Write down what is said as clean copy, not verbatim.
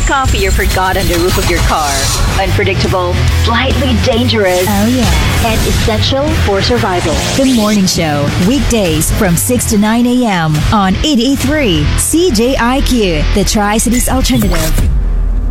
coffee you forgot on the roof of your car. Unpredictable, slightly dangerous. Oh, yeah. And essential for survival. The Morning Show, weekdays from 6 to 9 a.m. on 88.3 CJIQ, the Tri-Cities Alternative.